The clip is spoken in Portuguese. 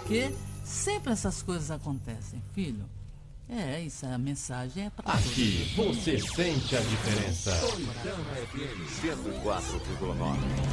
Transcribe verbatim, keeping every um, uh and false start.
porque sempre essas coisas acontecem, filho. É, isso, a mensagem é para Aqui você sente a diferença. Solidão F M cento e quatro vírgula nove.